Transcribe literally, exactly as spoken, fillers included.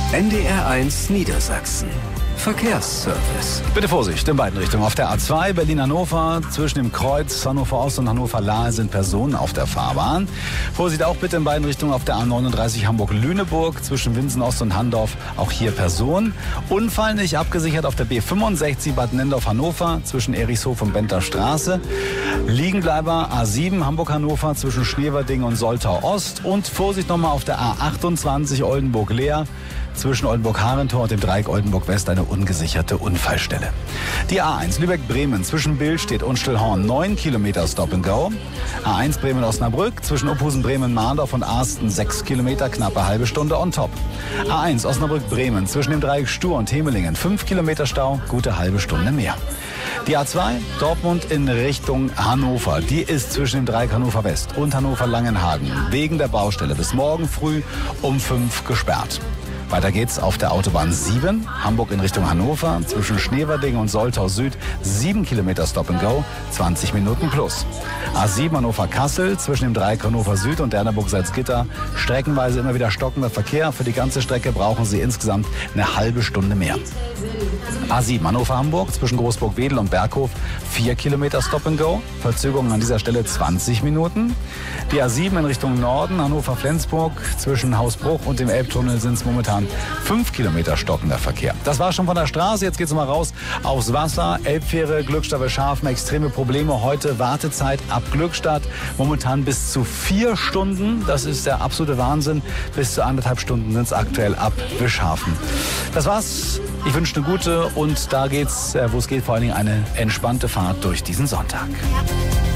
N D R eins Niedersachsen. Verkehrsservice. Bitte Vorsicht in beiden Richtungen. Auf der A zwei Berlin-Hannover zwischen dem Kreuz Hannover Ost und Hannover Lahe sind Personen auf der Fahrbahn. Vorsicht auch bitte in beiden Richtungen auf der A neununddreißig Hamburg-Lüneburg zwischen Winsen Ost und Handorf. Auch hier Personen. Unfall nicht abgesichert auf der B fünfundsechzig Bad Nendorf-Hannover zwischen Erichshof und Benter Straße. Liegenbleiber A sieben Hamburg-Hannover zwischen Schneverding und Soltau Ost. Und Vorsicht nochmal auf der A achtundzwanzig Oldenburg-Leer zwischen Oldenburg-Harentor und dem Dreieck Oldenburg-West eine ungesicherte Unfallstelle. Die A eins Lübeck-Bremen zwischen Billstedt und Stillhorn neun Kilometer Stop and Go. A eins Bremen-Osnabrück zwischen Uphusen-Bremen-Mahndorf und Arsten sechs Kilometer, knappe halbe Stunde on top. A eins Osnabrück-Bremen zwischen dem Dreieck Stur und Hemelingen fünf Kilometer Stau, gute halbe Stunde mehr. Die A zwei Dortmund in Richtung Hannover, die ist zwischen dem Dreieck Hannover West und Hannover Langenhagen wegen der Baustelle bis morgen früh um fünf gesperrt. Weiter geht's auf der Autobahn sieben, Hamburg in Richtung Hannover, zwischen Schneverding und Soltau Süd, sieben Kilometer Stop and Go, zwanzig Minuten plus. A sieben Hannover-Kassel, zwischen dem Dreieck Hannover Süd und Derneburg-Salzgitter, streckenweise immer wieder stockender Verkehr. Für die ganze Strecke brauchen Sie insgesamt eine halbe Stunde mehr. A sieben Hannover-Hamburg, zwischen Großburg-Wedel und Berghof, vier Kilometer Stop and Go, Verzögerung an dieser Stelle zwanzig Minuten. Die A sieben in Richtung Norden, Hannover-Flensburg, zwischen Hausbruch und dem Elbtunnel sind es momentan fünf Kilometer stockender Verkehr. Das war schon von der Straße, jetzt geht's mal raus aufs Wasser. Elbfähre, Glückstadt bei Scharfen, extreme Probleme. Heute Wartezeit ab Glückstadt, momentan bis zu vier Stunden. Das ist der absolute Wahnsinn. Bis zu anderthalb Stunden sind es aktuell ab Wischhafen. Das war's. Ich wünsche eine gute und da geht's, wo es geht, vor allen Dingen eine entspannte Fahrt durch diesen Sonntag.